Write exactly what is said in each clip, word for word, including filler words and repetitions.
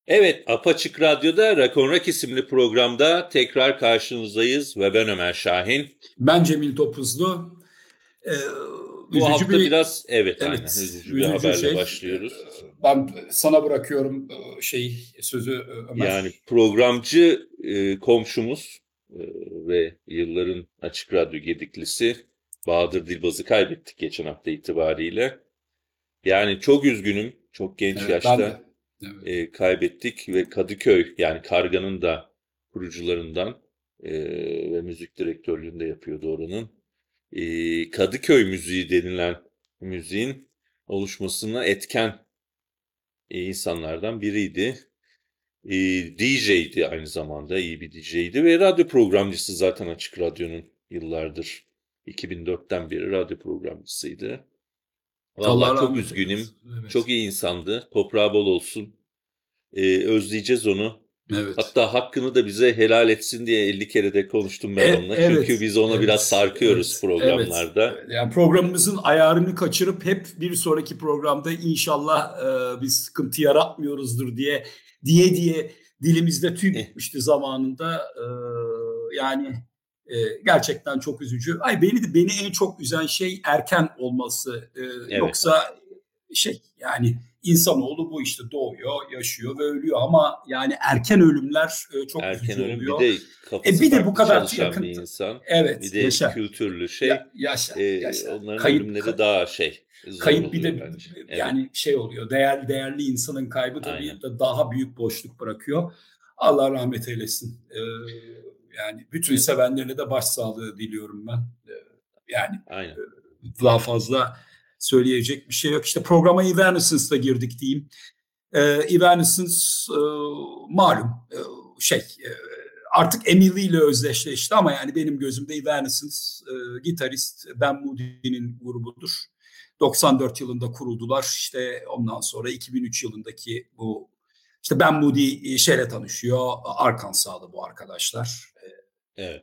Evet, Apaçık Radyo'da Rock on Rock isimli programda tekrar karşınızdayız ve ben Ömer Şahin. Ben Cemil Topuzlu. Ee, Bu üzücü hafta bir, biraz evet aynen evet, üzücü bir üzücü haberle şey. Ee, başlıyoruz. Ben sana bırakıyorum e, şey sözü e, Yani Ömer. programcı e, komşumuz e, ve yılların Açık Radyo gediklisi Bahadır Dilbaz'ı kaybettik geçen hafta itibariyle. Yani çok üzgünüm, çok genç Evet, ben de. yaşta Evet. e, kaybettik ve Kadıköy yani Karga'nın da kurucularından e, ve müzik direktörlüğünde yapıyordu oranın. E, Kadıköy müziği denilen müziğin oluşmasına etken e, insanlardan biriydi. E, D J'ydi aynı zamanda, iyi bir D J'ydi ve radyo programcısı zaten Açık Radyo'nun yıllardır. iki bin dörtten beri radyo programcısıydı. Allah Vallahi çok rahmet üzgünüm. eylesin. Çok Evet. iyi insandı. Toprağı bol olsun. Ee, özleyeceğiz onu. Evet. Hatta hakkını da bize helal etsin diye elli kere de konuştum ben E, onunla. Çünkü evet, biz ona biraz evet, sarkıyoruz evet, evet, programlarda. evet. Yani programımızın ayarını kaçırıp hep bir sonraki programda inşallah e, bir sıkıntı yaratmıyoruzdur diye diye diye dilimizde tüy Eh, bitmişti zamanında. E, yani e, gerçekten çok üzücü. Ay beni de beni en çok üzen şey erken olması. E, evet, yoksa şey yani insanoğlu bu işte doğuyor, yaşıyor ve ölüyor ama yani erken ölümler e, çok erken üzücü ölüm bir oluyor. de E kafası bir de bu farklı kadar çalışan bir yakın. insan. Bir Evet, de yaşa. kültürlü Ya, şey. yaşa, Ee, yaşa. onların Kayıp ölümleri ka- daha şey zor kayıp bir oluyor de bence. Evet, yani şey oluyor. Değerli değerli insanın kaybı aynen. tabii da daha büyük boşluk bırakıyor. Allah rahmet eylesin. Ee, yani bütün Evet, sevenlerine de başsağlığı diliyorum ben. Ee, yani aynen. e, daha fazla söyleyecek bir şey yok. İşte programa Evanescence'da girdik diyeyim. Ee, Evanescence e, malum e, şey e, artık Emily ile özdeşleşti ama yani benim gözümde Evanescence e, gitarist Ben Moody'nin grubudur. doksan dört yılında kuruldular. İşte ondan sonra iki bin üç yılındaki bu işte Ben Moody şeyle tanışıyor. Arkansas'lı bu arkadaşlar. Evet.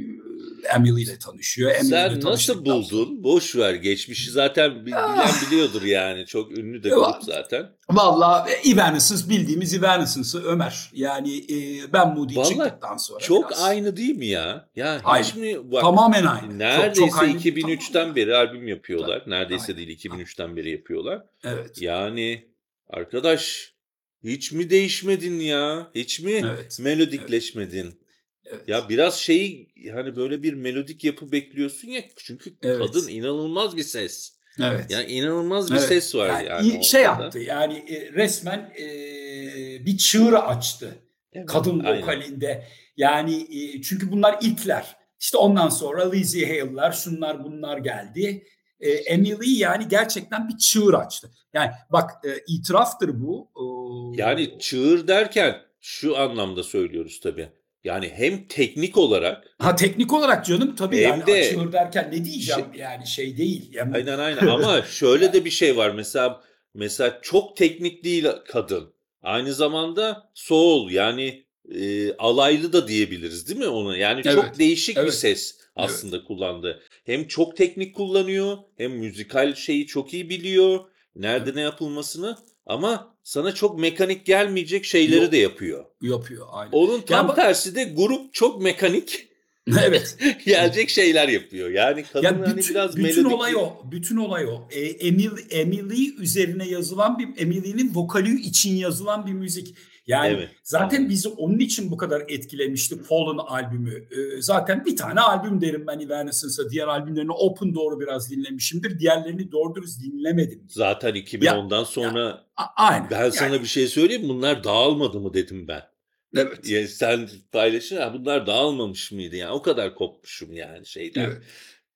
Ee, Emily ile tanışıyor. Emily ile Sen nasıl tanıştıktan sonra buldun? Boş ver. Geçmişi zaten bi- bilen ah, biliyordur yani. Çok ünlü de grup zaten. valla Evanescence bildiğimiz Evanescence'ı Ömer. Yani e, Ben Moody Valla çıktıktan sonra çok biraz aynı değil mi ya? Ya aynı. hiç mi bak Tamamen aynı. Çok çok neredeyse aynı değil. Tamamen iki bin üçten aynı. beri albüm Tabii. yapıyorlar. Neredeyse Aynen. değil iki bin üçten beri yapıyorlar. Evet. Yani arkadaş hiç mi değişmedin ya? Hiç mi Evet. Evet. melodikleşmedin? Evet. Ya biraz şey hani böyle bir melodik yapı bekliyorsun ya çünkü kadın Evet. inanılmaz bir ses. Evet. Yani inanılmaz bir Evet. ses var yani Yani şey yaptı. ortada. Yani e, resmen e, bir çığır açtı Evet, kadın aynen. vokalinde. Yani e, çünkü bunlar ilkler. İşte ondan sonra Lizzie Hale'lar, şunlar bunlar geldi. E, Emily yani gerçekten bir çığır açtı. Yani bak e, itiraftır bu. Yani çığır derken şu anlamda söylüyoruz tabii. Yani hem teknik olarak Ha teknik olarak canım tabii yani hem de açığır derken ne diyeceğim şey, yani şey değil. Yani, aynen aynen ama şöyle yani de bir şey var. Mesela mesela çok teknik değil kadın. Aynı zamanda soul yani e, alaylı da diyebiliriz değil mi ona? Yani çok evet, değişik bir evet, ses evet, aslında kullandığı. Hem çok teknik kullanıyor, hem müzikal şeyi çok iyi biliyor. Nerede ne evet. yapılmasını ama sana çok mekanik gelmeyecek şeyleri de Yok yapıyor. yapıyor aynen. Onun Ya tam bak tersi de grup çok mekanik evet. Evet. gelecek şeyler yapıyor. Yani kadın Ya hani bütün biraz bütün melodik olay bir o. Bütün olay o. E, Emily, Emily üzerine yazılan bir Emily'nin vokali için yazılan bir müzik. Yani evet, zaten aynen. bizi onun için bu kadar etkilemişti Fallen albümü. E, zaten bir tane albüm derim ben Evanescence'a. Diğer albümlerini Open doğru biraz dinlemişimdir. Diğerlerini doğru dürüst dinlemedim bile. Zaten Ya iki bin ondan ya sonra a- aynen ben yani sana bir şey söyleyeyim mi? Bunlar dağılmadı mı dedim ben. evet. Ya sen paylaşın ha bunlar dağılmamış mıydı yani o kadar kopmuşum yani şeyden. Evet.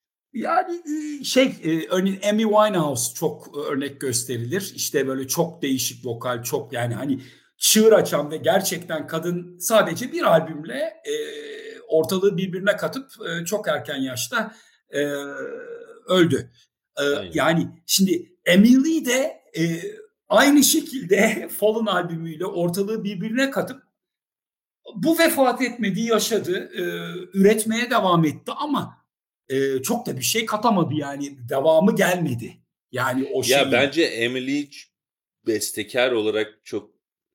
Yani e, şey e, örneğin Amy Winehouse çok örnek gösterilir. İşte böyle çok değişik vokal, çok yani hani çığır açan ve gerçekten kadın sadece bir albümle e, ortalığı birbirine katıp e, çok erken yaşta e, öldü. E, Aynen. yani şimdi Emily de e, aynı şekilde Fallen albümüyle ortalığı birbirine katıp bu vefat etmedi, yaşadı, e, üretmeye devam etti ama e, çok da bir şey katamadı yani devamı gelmedi. Yani o Ya şeyin. bence Emily ç- bestekar olarak çok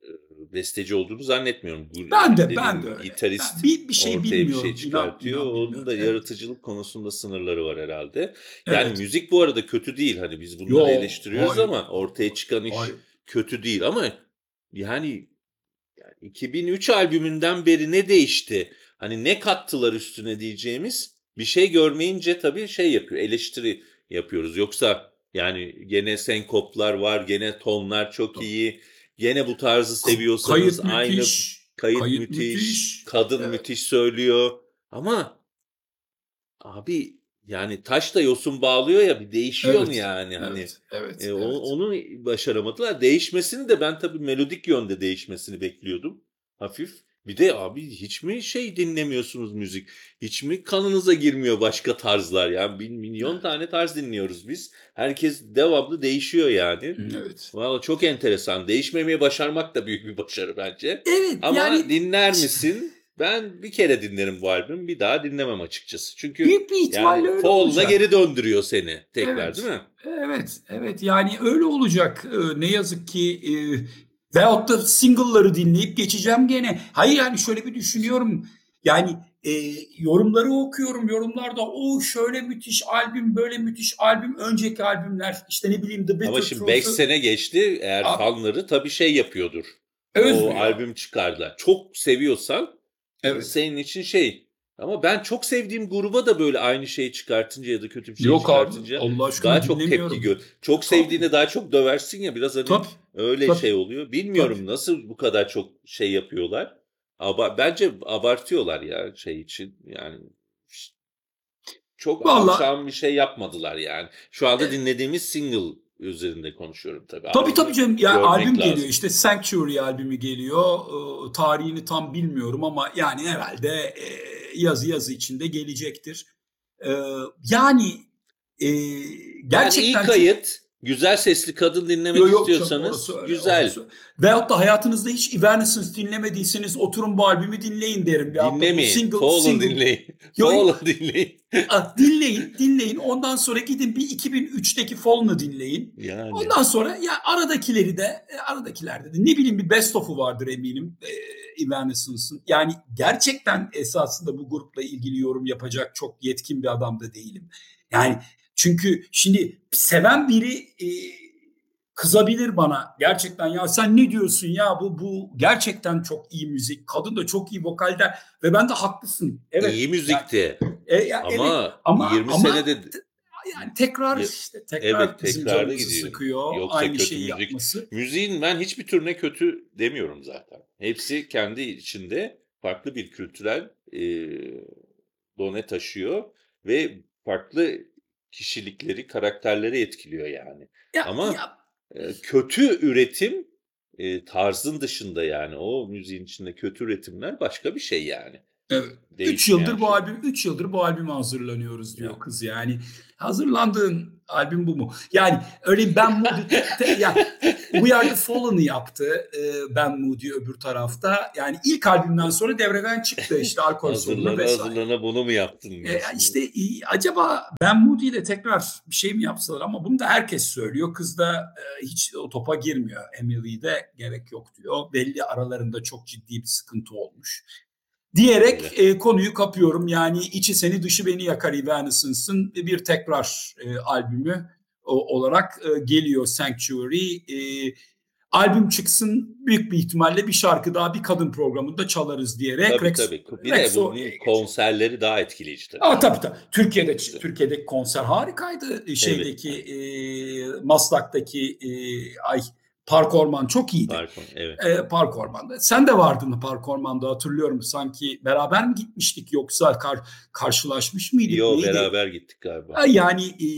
besteci olduğunu zannetmiyorum. Bu Ben de dediğim ben de öyle. gitarist Ben bir, bir şey ortaya bir şey bilmiyorum. İnan, çıkartıyor. inan Onun bilmiyorum. da Evet. yaratıcılık konusunda sınırları var herhalde. Yani Evet. müzik bu arada kötü değil. Hani biz bunları Yok. eleştiriyoruz Hayır. ama ortaya çıkan iş Hayır. kötü değil. Ama yani, yani iki bin üç albümünden beri ne değişti? Hani ne kattılar üstüne diyeceğimiz bir şey görmeyince tabii şey yapıyor, eleştiri yapıyoruz. Yoksa yani gene senkoplar var, gene tonlar çok Tabii. iyi. Gene bu tarzı K- seviyorsanız Kayıt aynı müthiş. kayıt Kayıt müthiş, müthiş. kadın Evet. müthiş söylüyor. Ama abi yani taş da yosun bağlıyor ya, bir değişiyor mu Evet. yani hani Evet. Evet. e, o- Evet. onu başaramadılar. Değişmesini de ben tabii melodik yönde değişmesini bekliyordum hafif. Bir de abi hiç mi şey dinlemiyorsunuz müzik? Hiç mi kanınıza girmiyor başka tarzlar? Yani bin milyon Evet. tane tarz dinliyoruz biz. Herkes devamlı değişiyor yani. Evet. Valla çok enteresan. Değişmemeyi başarmak da büyük bir başarı bence. Evet. Ama Yani dinler misin? Ben bir kere dinlerim bu albümü, bir daha dinlemem açıkçası. Çünkü büyük bir ihtimalle yani öyle Fall'una olacak. geri döndürüyor seni tekrar, değil Evet. mi? Evet. Evet. Yani öyle olacak. Ee, Ne yazık ki e, veyahut da single'ları dinleyip geçeceğim gene. Hayır, yani şöyle bir düşünüyorum. Yani e, yorumları okuyorum. Yorumlarda o şöyle müthiş albüm, böyle müthiş albüm, önceki albümler, işte ne bileyim The Ama Bitter şimdi beş Truth'u sene geçti. Eğer a- fanları tabii şey yapıyordur. O özlüyor. albüm çıkardılar. Çok seviyorsan e, Evet. senin için şey. Ama ben çok sevdiğim gruba da böyle aynı şeyi çıkartınca ya da kötü bir şey Yok abi, çıkartınca Allah daha aşkına çok tepki dinlemiyorum. gör. Çok Tabii. sevdiğinde daha çok döversin ya, biraz hani Tabii. öyle Tabii. şey oluyor. Tabii. Bilmiyorum nasıl bu kadar çok şey yapıyorlar. Aba bence abartıyorlar ya şey için. Yani çok Valla aşağım bir şey yapmadılar yani. Şu anda e, dinlediğimiz single üzerinde konuşuyorum tabii. tabii tabii Albümü canım. Yani görmek albüm geliyor, lazım. işte Sanctuary albümü geliyor. Ee, tarihini tam bilmiyorum ama yani herhalde e, yazı yazı içinde gelecektir. Ee, yani e, Yani iyi gerçekten çok. kayıt, güzel sesli kadın dinlemek Yok yok canım, orası istiyorsanız öyle, güzel. orası. Veyahut da hayatınızda hiç Evanescence dinlemediyseniz oturun bu albümü dinleyin derim. Veyahut da bu Dinlemeyin. single Fallen single. dinleyin. Yok, Fallen dinleyin. ah, dinleyin, dinleyin. Ondan sonra gidin bir iki bin üçteki Fallen'ı dinleyin. Yani Ondan sonra ya aradakileri de, e, aradakilerde de ne bileyim bir best of'u vardır eminim e, Evanescence'ın. Yani gerçekten esasında bu grupla ilgili yorum yapacak çok yetkin bir adam da değilim. Yani çünkü şimdi seven biri e, kızabilir bana. Gerçekten ya sen ne diyorsun ya, bu bu gerçekten çok iyi müzik. Kadın da çok iyi vokalde ve ben de haklısın. Evet. iyi Yani müzikti. e, ya evet Ama ama yirmi ama senede yani tekrar ya- işte tekrar evet bizim tekrarda canımızı gidiyor. sıkıyor Yoksa aynı kötü şeyi müzik. yapması. Müziğin ben hiçbir türüne kötü demiyorum zaten. Hepsi kendi içinde farklı bir kültürel e, done taşıyor ve farklı kişilikleri, karakterleri etkiliyor yani. Ya Ama ya e, kötü üretim e, tarzın dışında, yani o müziğin içinde kötü üretimler başka bir şey yani. evet. Üç Değişmeyen yıldır bu şey. albüm, üç yıldır bu albüme hazırlanıyoruz diyor Yani. kız yani. Hazırlandığın albüm bu mu? Yani öyle Ben Moody te, te, yani We Are The Fallen'ı yaptı e, Ben Moody öbür tarafta. Yani ilk albümden sonra devreden çıktı, işte alkol sorunu Hazırlana vesaire. hazırlana bunu mu yaptın E, diyorsun. işte e, acaba Ben Moody ile tekrar bir şey mi yapsalar, ama bunu da herkes söylüyor. Kız da e, hiç o topa girmiyor. Emily'de gerek yok diyor. Belli aralarında çok ciddi bir sıkıntı olmuş diyerek e, konuyu kapıyorum. Yani içi seni dışı beni yakar Evanescence'ın bir tekrar e, albümü o, olarak e, geliyor Sanctuary. E, albüm çıksın, büyük bir ihtimalle bir şarkı daha bir kadın programında çalarız diyerek Tabii Rex, tabii. Bir de Rex bunun oraya geçiyor. konserleri daha etkileyici tabii. Aa, tabii tabii. Türkiye'de İşte. Türkiye'deki konser harikaydı. Şeydeki Evet. e, Maslak'taki e, ay Park Orman çok iyiydi. Pardon, evet. E, Park Orman'da. Sen de vardın Park Orman'da, hatırlıyorum. Sanki beraber mi gitmiştik yoksa kar, karşılaşmış mıydık? Yo, Neydi? beraber gittik galiba. Yani e,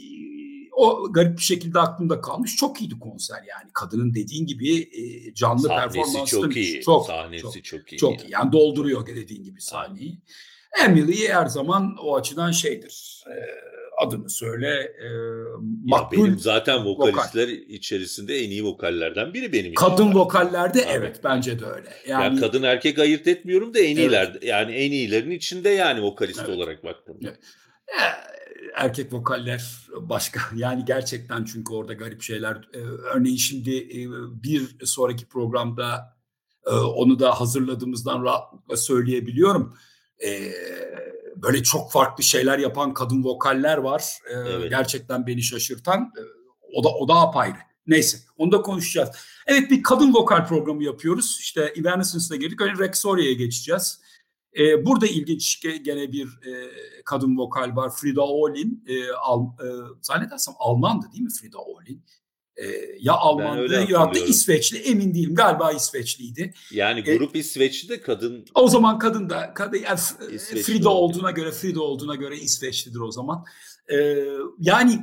o garip bir şekilde aklımda kalmış. Çok iyiydi konser yani. Kadının dediğin gibi e, canlı Sahnesi performansı da çok müthiş. iyi. Çok, Sahnesi çok, çok iyi. çok Yani. iyi. Yani dolduruyor dediğin gibi sahneyi. Emily her zaman o açıdan şeydir. E, adını söyle. E, makbul Ya benim zaten vokalistler vokal. içerisinde en iyi vokallerden biri benim için. Kadın zaten. vokallerde Abi. evet, bence de öyle. Yani Yani ya kadın erkek ayırt etmiyorum da en evet. iyiler, yani en iyilerin içinde yani vokalist Evet. olarak baktığımda. Evet. Eee, Erkek vokaller başka. Yani gerçekten çünkü orada garip şeyler. Eee, örneğin şimdi, eee, bir sonraki programda, eee, onu da hazırladığımızdan rahatlıkla söyleyebiliyorum. Eee, Böyle çok farklı şeyler yapan kadın vokaller var. Eee, Evet. gerçekten beni şaşırtan. Eee, o da o da apayrı. Neyse, onu da konuşacağız. Evet, bir kadın vokal programı yapıyoruz. İşte Evanescence'da girdik. Önce Rexoria'ya geçeceğiz. E, burada ilginç gene bir e, kadın vokal var. Frida Olin. E, Al, e, zannedersem Almandı değil mi Frida Olin? E, Ya Ben öyle Almandı ya da hatırlıyorum. İsveçli, emin değilim. Galiba İsveçliydi. Yani E, grup İsveçli de kadın O zaman kadın da kadın, yani İsveçli Frida olabilir. olduğuna göre Frida olduğuna göre İsveçlidir o zaman. E, Yani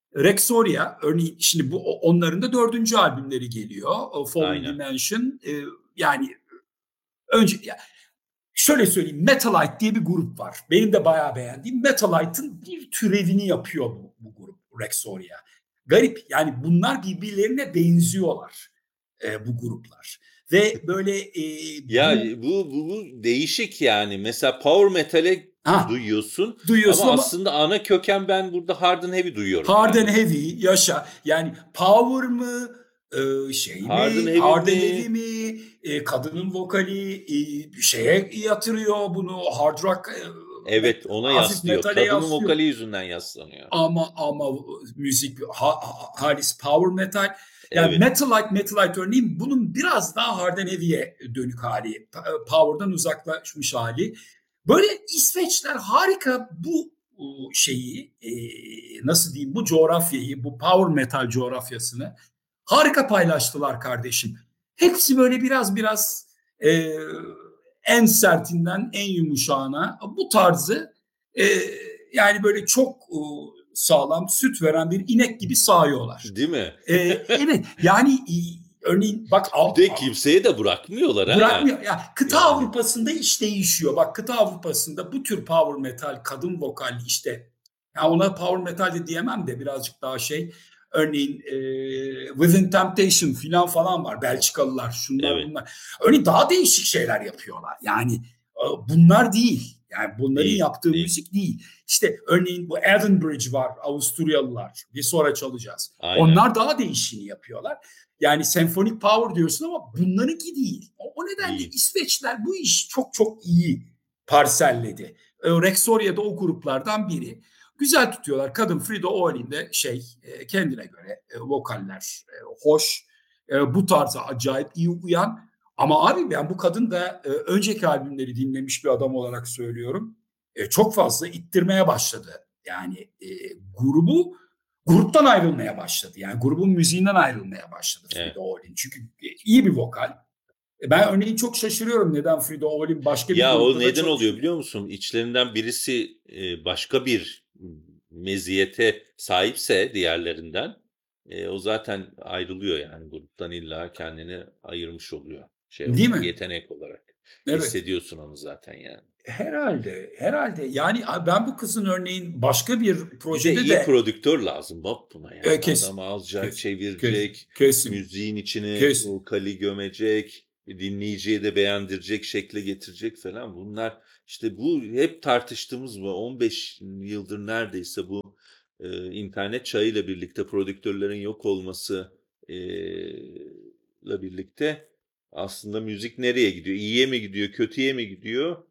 Rexoria örneğin, şimdi bu onların da dördüncü albümleri geliyor. Fallen Aynen. Dimension. E, yani önce ya, şöyle söyleyeyim, Metalite diye bir grup var. Benim de bayağı beğendiğim. Metalite'ın bir türevini yapıyor bu, bu grup Rexoria. Garip, yani bunlar birbirlerine benziyorlar, e, bu gruplar. Ve böyle e, Ya bu bu, bu, bu değişik yani. Mesela power metal'e ha duyuyorsun duyuyorsun ama ama aslında ana köken ben burada hard and heavy duyuyorum Hard and yani. Heavy yaşa. Yani power mı, e, şey Hard and mi, heavy hard and mi? heavy mi, e, kadının vokali e, şeye yatırıyor bunu, hard rock, e, met, Evet, ona hafif yaslıyor. metale Kadının yaslıyor. vokali yüzünden yaslanıyor. Ama ama müzik ha, halis power metal. Yani Evet. Metalite, Metalite örneğin bunun biraz daha hard and heavy'ye dönük hali. Power'dan uzaklaşmış hali. Böyle İsveçler harika bu şeyi, e, nasıl diyeyim, bu coğrafyayı, bu power metal coğrafyasını harika paylaştılar kardeşim. Hepsi böyle biraz biraz e, en sertinden en yumuşağına bu tarzı, e, yani böyle çok e, sağlam süt veren bir inek gibi sağıyorlar. Değil mi? E, evet yani, e, örneğin bak, Bir de kimseye de bırakmıyorlar ha. bırakmıyor. Ya kıta Yani. Avrupa'sında iş değişiyor. Bak, kıta Avrupa'sında bu tür power metal, kadın vokal işte. Ya ona power metal de diyemem de birazcık daha şey. Örneğin e, Within Temptation filan falan var. Belçikalılar, şunlar Evet. bunlar. Örneğin daha değişik şeyler yapıyorlar. Yani e, bunlar değil. Yani bunların Değil. yaptığı Değil. müzik değil. İşte örneğin bu Edenbridge var, Avusturyalılar. Bir sonra çalacağız. Aynen. Onlar daha değişini yapıyorlar. Yani senfonik power diyorsun ama bunlarınki değil. O, o nedenle Değil. İsveçler bu işi çok çok iyi parselledi. E, Rexoria da o gruplardan biri. Güzel tutuyorlar. Kadın Frida Olin de şey, e, kendine göre e, vokaller e, hoş. E, bu tarza acayip iyi uyan. Ama abi, ben bu kadın da e, önceki albümleri dinlemiş bir adam olarak söylüyorum. E, çok fazla ittirmeye başladı. Yani e, grubu gruptan ayrılmaya başladı. Yani grubun müziğinden ayrılmaya başladı Frida Evet. Olin. Çünkü iyi bir vokal. E, Ben örneğin çok şaşırıyorum neden Frida Olin başka bir Ya o grupta da neden oluyor çalışmıyor. biliyor musun? İçlerinden birisi e, başka bir meziyete sahipse diğerlerinden e, o zaten ayrılıyor yani gruptan, illa kendini ayırmış oluyor şey Değil olarak, mi? yetenek olarak. Evet. Hissediyorsun onu zaten yani. Herhalde, herhalde. Yani ben bu kızın örneğin başka bir Bir de projede iyi de prodüktör lazım bak buna e, yani. kes, Adam alacak, kes, kes, çevirecek, kesin, müziğin içine kesin. vokali gömecek, dinleyiciye de beğendirecek şekle getirecek falan. Bunlar işte, bu hep tartıştığımız bu on beş yıldır neredeyse bu e, internet çağıyla birlikte prodüktörlerin yok olması e, ile birlikte aslında müzik nereye gidiyor? İyiye mi gidiyor, kötüye mi gidiyor?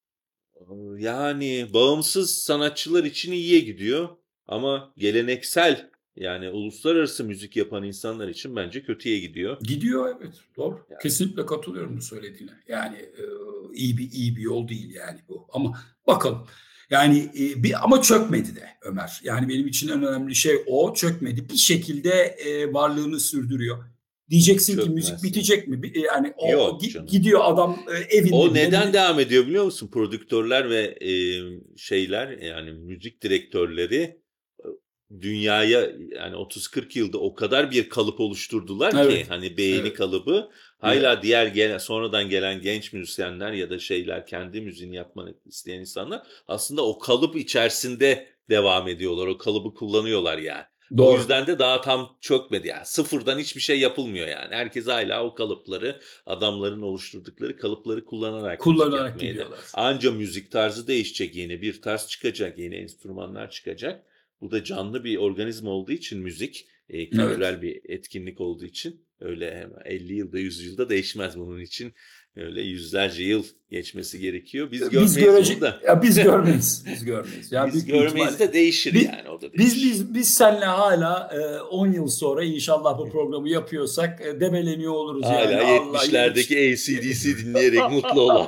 Yani bağımsız sanatçılar için iyiye gidiyor ama geleneksel, yani uluslararası müzik yapan insanlar için bence kötüye gidiyor. Gidiyor, evet, doğru. Yani Kesinlikle katılıyorum bu söylediğine. Yani e, iyi bir iyi bir yol değil yani bu. Ama bakalım. Yani e, bir ama çökmedi de Ömer. Yani benim için en önemli şey o, çökmedi. Bir şekilde e, varlığını sürdürüyor. Diyeceksin ki müzik çökmezsin. bitecek mi? Bir- Yani o, o Yok gi- canım. gidiyor adam e, evinde O bile neden mü- devam ediyor biliyor musun? Prodüktörler ve e, şeyler, yani müzik direktörleri e, dünyaya yani otuz kırk yılda o kadar bir kalıp oluşturdular ki, Evet. hani beğeni Evet. kalıbı, Evet. hala diğer gelen, sonradan gelen genç müzisyenler ya da şeyler, kendi müziğini yapmak isteyen insanlar aslında o kalıp içerisinde devam ediyorlar. O kalıbı kullanıyorlar yani. O Doğru. yüzden de daha tam çökmedi yani. Sıfırdan hiçbir şey yapılmıyor yani. Herkes hala o kalıpları, adamların oluşturdukları kalıpları kullanarak müzik Kullanarak yapmaya da. gidiyorlar. Anca müzik tarzı değişecek, yeni bir tarz çıkacak, yeni enstrümanlar çıkacak. Bu da canlı bir organizma olduğu için müzik, e, kültürel Evet. bir etkinlik olduğu için öyle hemen elli yılda yüz yılda değişmez, bunun için öyle yüzlerce yıl geçmesi gerekiyor. Biz Biz görmeyiz bunu görece da. ya biz görmeyiz. Biz görmeyiz. Ya Biz büyük bir görmeyiz ihtimalle de değişir biz yani, o da biz değişir. biz, biz seninle hala e, on yıl sonra inşallah bu programı yapıyorsak e, debeleniyor oluruz yani. Hala Allah yetmişlerdeki A C D C dinleyerek mutlu olan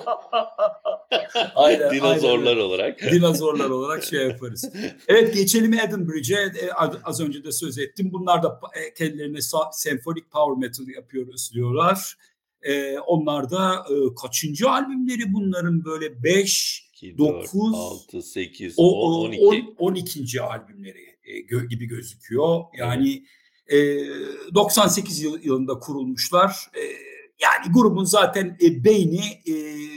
aynen, dinozorlar aynen olarak. dinozorlar olarak şey yaparız. Evet, geçelim Edinburgh'e. E, az önce de söz ettim. Bunlar da e, kendilerine senfonik power metal yapıyoruz diyorlar. E, onlar da e, kaçıncı albümleri bunların, böyle beş, iki, dört, dokuz, altı, sekiz, o, on, o, on iki. on ikinci albümleri e, gö, gibi gözüküyor. Yani evet. e, doksan sekiz yıl, yılında kurulmuşlar. E, yani grubun zaten e, beyni e,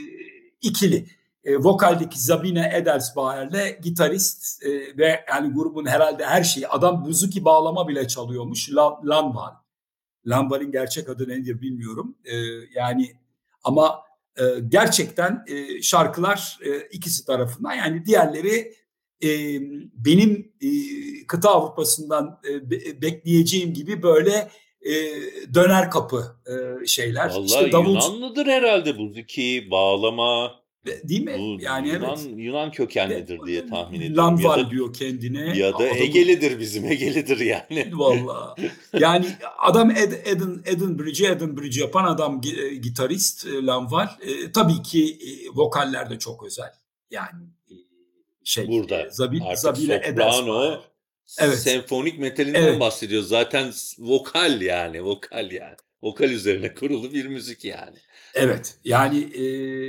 ikili. E, vokaldeki Sabine Edersbacher'le gitarist e, ve yani grubun herhalde her şeyi, adam buzuki bağlama bile çalıyormuş. La, Lanval. Lanval'in gerçek adı nedir bilmiyorum. E, yani ama e, gerçekten e, şarkılar e, ikisi tarafından, yani diğerleri e, benim e, kıta Avrupa'sından e, be, bekleyeceğim gibi böyle e, döner kapı e, şeyler. Vallahi İşte davul, Yunanlıdır herhalde buzuki, bağlama. değil mi? Bu Yani Yunan evet. Yunan kökenlidir diye tahmin ediyorum. Ya Lanval da diyor kendine. ya da Adamın Egelidir, bizim Egelidir yani. vallahi. Yani adam Ed, Eden, Edinburgh'ı Edinburgh yapan adam, e, gitarist e, Lanval. E, tabii ki e, vokaller de çok özel. Yani e, şey e, Burada Zabi, artık Zabine soprano, Edersbacher. Evet. senfonik metalinden Evet. bahsediyoruz. Zaten vokal yani, vokal yani. Vokal üzerine kurulu bir müzik yani. Evet. Yani e,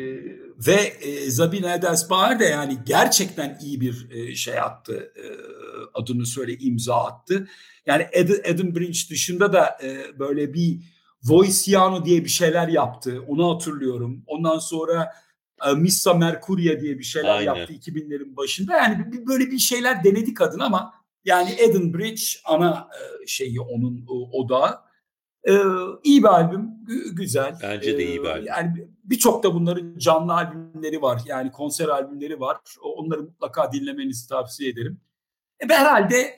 ve e, Sabine Edersbacher de yani gerçekten iyi bir e, şey attı. E, adını söyle, imza attı. Yani Ed, Edinburgh dışında da e, böyle bir Voiciano diye bir şeyler yaptı. Onu hatırlıyorum. Ondan sonra e, Missa Mercuria diye bir şeyler Aynen. yaptı iki binlerin başında. Yani bir, böyle bir şeyler denedik kadın ama yani Edinburgh ana e, şeyi, onun o, odağı. Ee, iyi bir albüm, gü- güzel. Ee, Bence de iyi bir albüm. yani birçok da bunların canlı albümleri var. Yani konser albümleri var. O- Onları mutlaka dinlemenizi tavsiye ederim. E, ben herhalde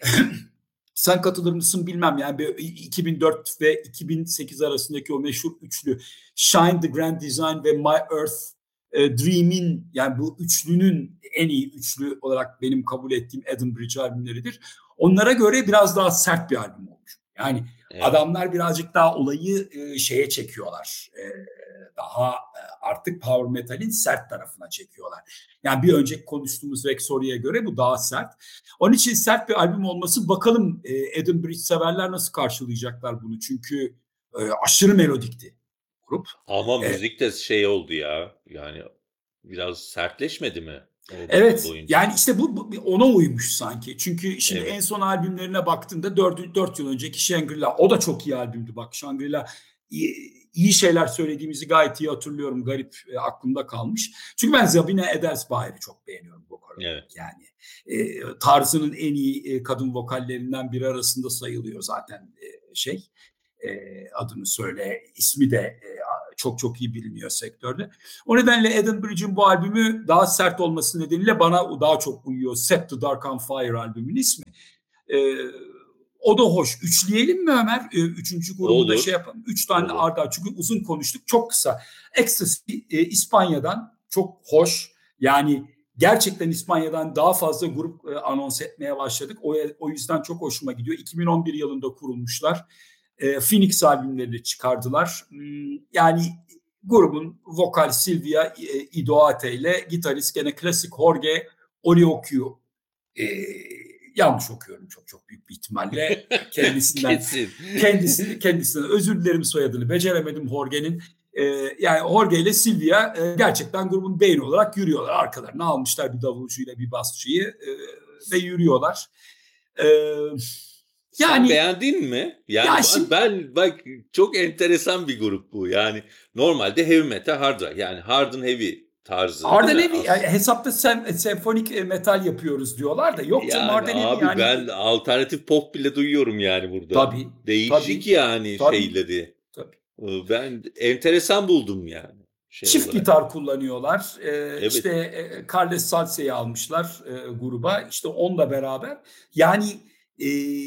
sen katılır mısın bilmem, yani bir iki bin dört ve iki bin sekiz arasındaki o meşhur üçlü Shine, The Grand Design ve My Earth e, Dream'in, yani bu üçlünün en iyi üçlü olarak benim kabul ettiğim Edinburgh albümleridir. Onlara göre biraz daha sert bir albüm olmuş. Yani Evet. adamlar birazcık daha olayı e, şeye çekiyorlar. E, daha e, artık power metal'in sert tarafına çekiyorlar. Yani bir önceki konuştuğumuz Vexoria'ya göre bu daha sert. Onun için sert bir albüm olması, bakalım e, Edinburgh severler nasıl karşılayacaklar bunu. Çünkü e, aşırı melodikti grup. Ama E, müzik de şey oldu ya. Yani biraz sertleşmedi mi o dönem Evet, boyunca? yani işte bu, bu ona uymuş sanki. Çünkü şimdi Evet. en son albümlerine baktığında dört yıl önceki Shangri-La, o da çok iyi albümdü bak. Shangri-La, iyi, iyi şeyler söylediğimizi gayet iyi hatırlıyorum. Garip, e, aklımda kalmış. Çünkü ben Sabine Edersbacher'i çok beğeniyorum vokal olarak. Evet. Yani e, tarzının en iyi e, kadın vokallerinden biri arasında sayılıyor zaten e, şey. E, adını söyle, ismi de e, çok çok iyi biliniyor sektörde. O nedenle Edinburgh'in bu albümü daha sert olması nedeniyle bana daha çok uyuyor. Set the Dark on Fire albümün ismi. Ee, o da hoş. Üçleyelim mi Ömer? Ee, üçüncü grubu Olur. da şey yapalım. Üç tane Olur. arda, çünkü uzun konuştuk. Çok kısa. Ecstasy e, İspanya'dan, çok hoş. Yani gerçekten İspanya'dan daha fazla grup e, anons etmeye başladık. O, o yüzden çok hoşuma gidiyor. iki bin on bir yılında kurulmuşlar. E, Phoenix albümlerini çıkardılar. Hmm, yani grubun vokal Silvia e, Idoate ile gitarist gene klasik Jorge Orioquio. E, yanlış okuyorum çok çok büyük bir ihtimalle. Kendisinden Kesin. kendisi kendisinden özür dilerim, soyadını beceremedim Jorge'nin. E, yani Jorge ile Silvia e, gerçekten grubun beyni olarak yürüyorlar. Arkalarına almışlar bir davulcuyla bir basçıyı e, ve yürüyorlar. E, Sen yani beğendin mi? Yani ya ben, şimdi, ben bak, çok enteresan bir grup bu. Yani normalde heavy metal, hard rock, yani hard and heavy tarzı. Ardenevi yani hesapta sen, senfonik metal yapıyoruz diyorlar da yok canım Yani Ardenevi abi yani. ben alternatif pop bile duyuyorum yani burada. Tabii. Değişik tabii, yani tabii, şeyleri. tabii. Ben enteresan buldum yani. Şey Çift olarak. gitar kullanıyorlar. Ee, Evet. İşte e, Carles Salce'yi almışlar e, gruba. İşte onunla beraber. Yani e,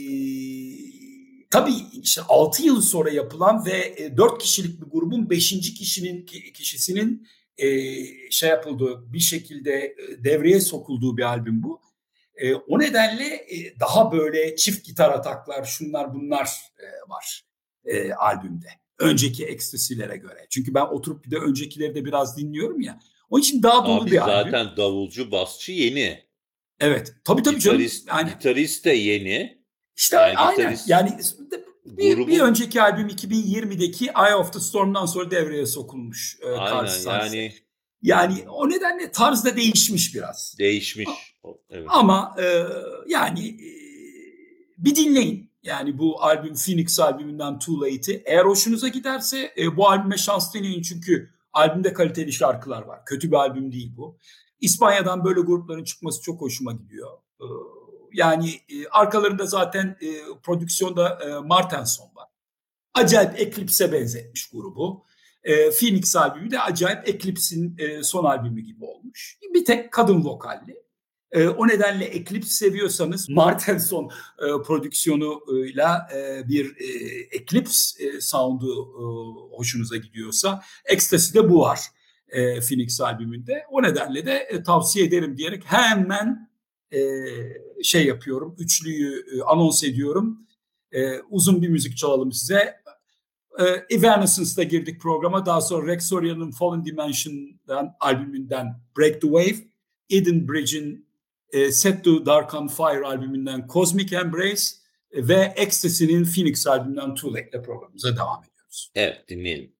tabii işte altı yıl sonra yapılan ve e, dört kişilik bir grubun beşinci kişinin kişisinin e, şey yapıldığı bir şekilde e, devreye sokulduğu bir albüm bu. E, o nedenle e, daha böyle çift gitar ataklar, şunlar bunlar e, var e, albümde. Önceki ekstasilere göre. Çünkü ben oturup bir de öncekileri de biraz dinliyorum ya. Onun için daha dolu Abi bir albüm. zaten davulcu, basçı yeni. Evet. Tabii tabii Gitarist, canım. Yani, gitarist de yeni. işte Yani aynen. gitarist- Yani bir, Grubun- bir önceki albüm iki bin yirmideki Eye of the Storm'dan sonra devreye sokulmuş. E, Aynen Carles Salce. yani Yani o nedenle tarz da değişmiş biraz. değişmiş. Evet. Ama e, yani e, bir dinleyin. Yani bu albüm Phoenix albümünden Too Late'i. Eğer hoşunuza giderse e, bu albüme şans deneyin. Çünkü albümde kaliteli şarkılar var. Kötü bir albüm değil bu. İspanya'dan böyle grupların çıkması çok hoşuma gidiyor. E, yani e, arkalarında zaten e, prodüksiyonda e, Martenson var. Acayip Eclipse'e benzetmiş grubu. E, Phoenix albümü de acayip Eclipse'in e, son albümü gibi olmuş. Bir tek kadın vokalli. E, o nedenle Eclipse seviyorsanız Martenson e, prodüksiyonuyla e, bir e, Eclipse e, sound'u e, hoşunuza gidiyorsa Ecstasy'de bu var e, Phoenix albümünde. O nedenle de e, tavsiye ederim diyerek hemen e, şey yapıyorum. Üçlüyü e, anons ediyorum. E, uzun bir müzik çalalım size. E, Evanescence'da girdik programa. Daha sonra Rex Oria'nın Fallen Dimension'dan albümünden Break the Wave, Eden Bridge'in e, Set to Dark on Fire albümünden Cosmic Embrace e, ve Ecstasy'nin Phoenix albümünden Too Late'le programımıza devam ediyoruz. Evet, dinleyelim.